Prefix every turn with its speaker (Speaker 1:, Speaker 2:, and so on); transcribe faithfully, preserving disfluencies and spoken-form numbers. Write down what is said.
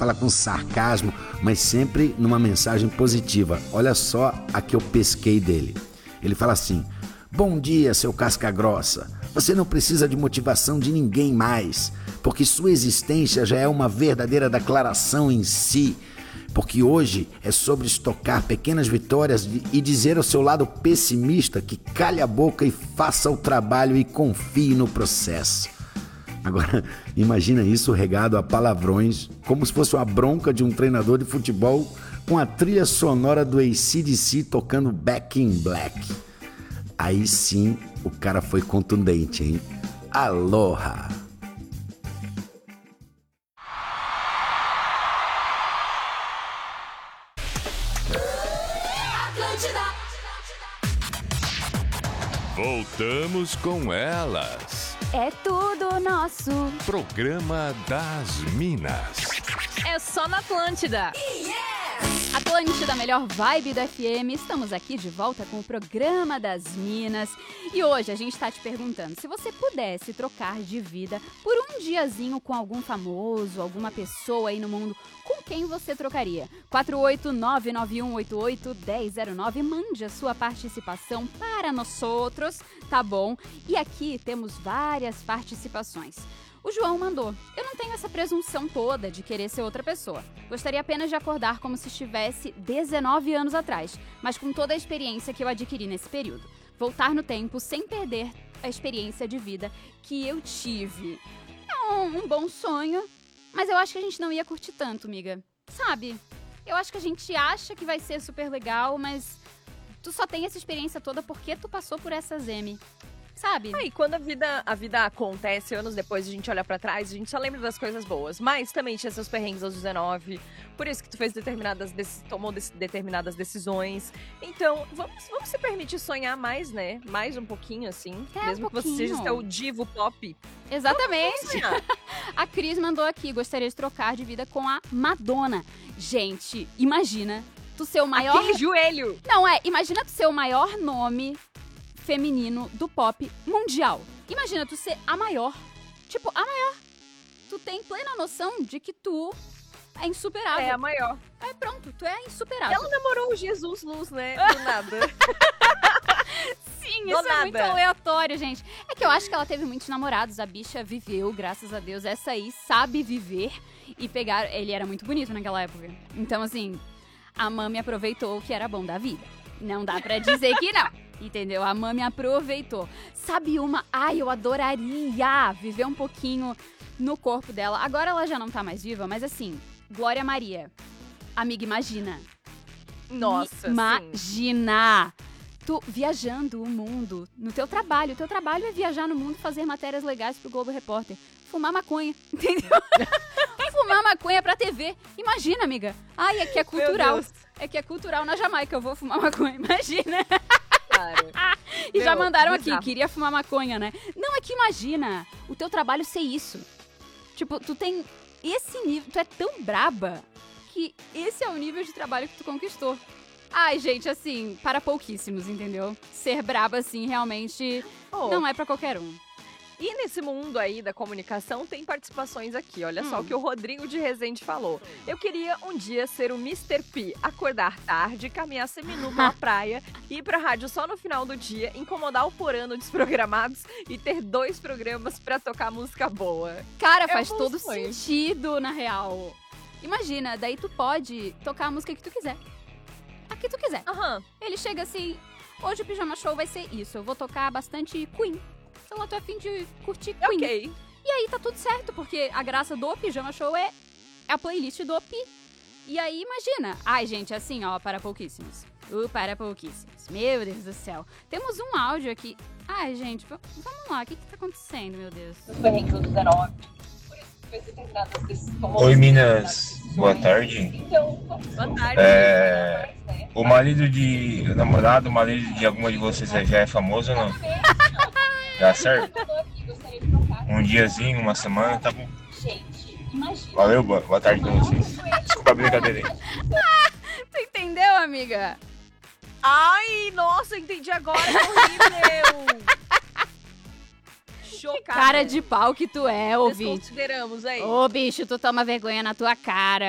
Speaker 1: fala com sarcasmo, mas sempre numa mensagem positiva. Olha só a que eu pesquei dele. Ele fala assim: bom dia, seu casca grossa. Você não precisa de motivação de ninguém mais, porque sua existência já é uma verdadeira declaração em si. Porque hoje é sobre estocar pequenas vitórias e dizer ao seu lado pessimista que calhe a boca e faça o trabalho e confie no processo. Agora, imagina isso regado a palavrões, como se fosse uma bronca de um treinador de futebol com a trilha sonora do A C D C tocando Back in Black. Aí sim, o cara foi contundente, hein? Aloha!
Speaker 2: Voltamos com elas.
Speaker 3: É tudo nosso.
Speaker 2: Programa das Minas.
Speaker 3: É só na Atlântida. Atlântida, melhor vibe da F M. Estamos aqui de volta com o Programa das Minas. E hoje a gente tá te perguntando, se você pudesse trocar de vida por um diazinho com algum famoso, alguma pessoa aí no mundo, com quem você trocaria? quatro oito nove nove um oito oito um zero zero nove. Mande a sua participação para nós outros, tá bom? E aqui temos várias participações. O João mandou: eu não tenho essa presunção toda de querer ser outra pessoa. Gostaria apenas de acordar como se estivesse dezenove anos atrás, mas com toda a experiência que eu adquiri nesse período. Voltar no tempo sem perder a experiência de vida que eu tive. É um, um bom sonho, mas eu acho que a gente não ia curtir tanto, amiga. Sabe? Eu acho que a gente acha que vai ser super legal, mas tu só tem essa experiência toda porque tu passou por essas M. Sabe?
Speaker 4: Aí, quando a vida, a vida acontece, anos depois, a gente olha pra trás, a gente só lembra das coisas boas. Mas também tinha seus perrengues aos dezenove, por isso que tu fez determinadas, tomou determinadas decisões. Então, vamos, vamos se permitir sonhar mais, né? Mais um pouquinho, assim.
Speaker 3: É,
Speaker 4: mesmo
Speaker 3: um
Speaker 4: que você seja seu divo pop.
Speaker 3: Exatamente. A Cris mandou aqui: gostaria de trocar de vida com a Madonna. Gente, imagina tu ser o maior...
Speaker 4: Aquele joelho!
Speaker 3: Não, é, imagina tu ser o maior nome feminino do pop mundial. Imagina tu ser a maior. Tipo, a maior. Tu tem plena noção de que tu é insuperável.
Speaker 4: É a maior.
Speaker 3: É, pronto, tu é insuperável.
Speaker 4: Ela namorou o Jesus Luz, né? Do nada.
Speaker 3: Sim,
Speaker 4: Do
Speaker 3: isso
Speaker 4: nada.
Speaker 3: é muito aleatório, gente. É que eu acho que ela teve muitos namorados. A bicha viveu, graças a Deus. Essa aí sabe viver e pegar... Ele era muito bonito naquela época. Então, assim, a Mami aproveitou o que era bom da vida. Não dá pra dizer que não. Entendeu? A Mami aproveitou. Sabe uma? Ai, eu adoraria viver um pouquinho no corpo dela. Agora ela já não tá mais viva, mas assim, Glória Maria. Amiga, imagina.
Speaker 4: Nossa,
Speaker 3: Imagina! Sim. Tu viajando o mundo no teu trabalho. O teu trabalho é viajar no mundo, fazer matérias legais pro Globo Repórter. Fumar maconha, entendeu? Fumar maconha pra T V. Imagina, amiga. Ai, é que é cultural. É que é cultural na Jamaica. Eu vou fumar maconha, imagina.
Speaker 4: Claro.
Speaker 3: E
Speaker 4: Meu,
Speaker 3: já mandaram
Speaker 4: bizarro.
Speaker 3: aqui, queria fumar maconha, né? Não, é que imagina o teu trabalho ser isso. Tipo, tu tem esse nível, tu é tão braba que esse é o nível de trabalho que tu conquistou. Ai, gente, assim, para pouquíssimos, entendeu? Ser braba, assim, realmente
Speaker 4: Oh.
Speaker 3: não é pra qualquer um.
Speaker 4: E nesse mundo aí da comunicação tem participações aqui. Olha hum. só o que o Rodrigo de Resende falou. Eu queria um dia ser o mister P, acordar tarde, caminhar seminu pela praia, ir pra rádio só no final do dia, incomodar o porano desprogramados e ter dois programas pra tocar música boa.
Speaker 3: Cara,
Speaker 4: É
Speaker 3: faz
Speaker 4: um
Speaker 3: todo
Speaker 4: sonho.
Speaker 3: sentido, na real. Imagina, daí tu pode tocar a música que tu quiser. A que tu quiser.
Speaker 4: Aham.
Speaker 3: Ele chega assim: hoje o Pijama Show vai ser isso, eu vou tocar bastante Queen. Sei lá, tô a fim de curtir Queen.
Speaker 4: Ok.
Speaker 3: E aí tá tudo certo, porque a graça do Pijama Show é a playlist do Pi. E aí, imagina. Ai, gente, assim, ó, para pouquíssimos. Uh, para pouquíssimos. Meu Deus do céu. Temos um áudio aqui. Ai, gente, v- vamos lá. O que que tá acontecendo, meu Deus?
Speaker 5: Oi, Minas. Boa tarde.
Speaker 4: Boa tarde.
Speaker 5: É, o marido de... O namorado, o marido de alguma de vocês já é famoso ou não? Dá certo? Um diazinho, uma semana, tá bom. Valeu, boa, boa tarde pra vocês. Desculpa a brincadeira aí.
Speaker 3: Tu entendeu, amiga?
Speaker 4: Ai, nossa, entendi agora. Que horrível. Chocada.
Speaker 3: Cara de pau que tu é, ouvinte.
Speaker 4: Desconsideramos aí.
Speaker 3: Ô, bicho, tu toma vergonha na tua cara.